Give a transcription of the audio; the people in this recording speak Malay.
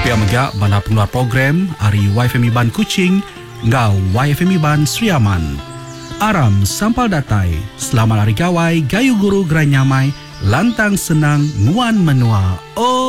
Pia megak bala pengeluar program Ari YFM Iban Kuching ngau YFM Iban Sriaman. Aram sampal datai, selamat hari gawai, gayu guru gerai nyamai, lantang senang, nguan menua. Oh.